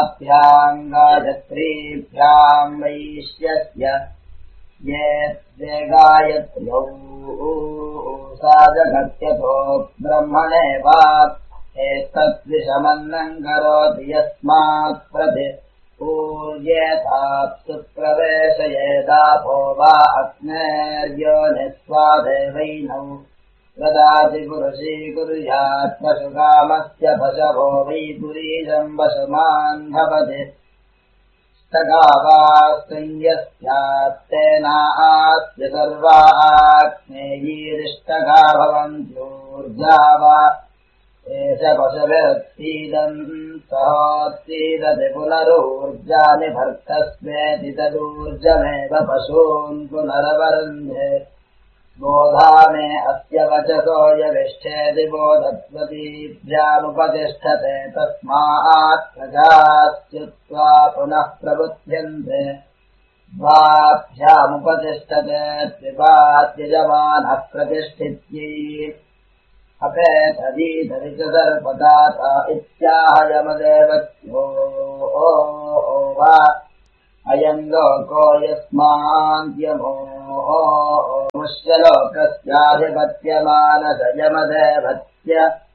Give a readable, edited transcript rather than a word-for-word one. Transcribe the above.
देवाभ्याम् गायत्रीभ्याम् वैश्यस्य ये गायत्र्यौ सा जगत्यतो ब्रह्मणेवा एतद्विषमन्नम् करोति यस्मात् प्रति पूर्येताप्सु प्रवेशयेदापो वा अग्नेर्योनिस्वादेवैनौ ददाति पुरुषीकुर्यात् पशुकामस्य पशवो वै पुरीशम् वशुमान् भवति स्तगावास्त्रियस्यात्तेनास्य सर्वा आग्नेयीरिष्टगा भवन्त्यूर्जा वा एष पशुभिरुत्सीदन् सहोत्सीदति पुनरूर्जानि भर्तस्वेति तदूर्जमेव पशून् पुनरवरुन्धे बोधा मे अस्य वचसो यविष्ठेति बोधत्वतीभ्यामुपतिष्ठते तस्मात् प्रजास्युत्वा पुनः प्रबुध्यन्ते द्वाभ्यामुपतिष्ठते त्रिपात्यजमानः प्रतिष्ठित्यै अपेतदीतरि च सर्पदाता इत्याहयमदेवत्यो वा अयम् लोको यस्मान्त्यमो मुष्यलोकस्याधिपत्यमानस यमदेवत्य